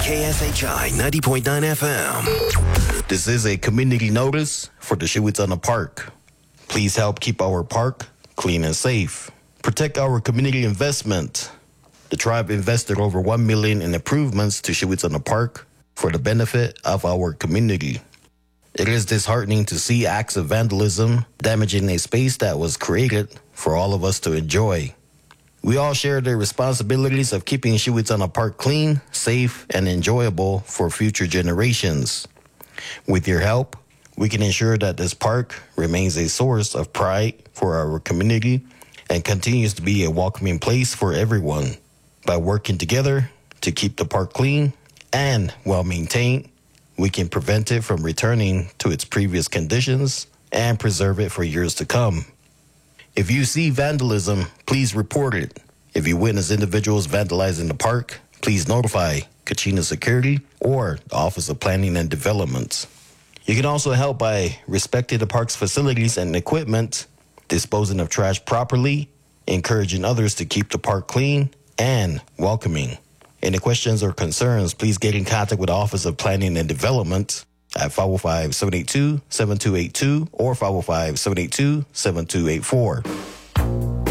KSHI 90.9 FM. This is a community notice for the Shiwitsana Park. Please help keep our park clean and safe. Protect our community investment. The tribe invested over $1 million in improvements to Shiwitsana Park for the benefit of our community. It is disheartening to see acts of vandalism damaging a space that was created for all of us to enjoy. We all share the responsibilities of keeping Shiwitsana Park clean, safe, and enjoyable for future generations. With your help, we can ensure that this park remains a source of pride for our community and continues to be a welcoming place for everyone. By working together to keep the park clean and well-maintained, we can prevent it from returning to its previous conditions and preserve it for years to come. If you see vandalism, please report it. If you witness individuals vandalizing the park, please notify Kachina Security or the Office of Planning and Development. You can also help by respecting the park's facilities and equipment, disposing of trash properly, encouraging others to keep the park clean and welcoming. Any questions or concerns, please get in contact with the Office of Planning and Development at 505-782-7282 or 505-782-7284.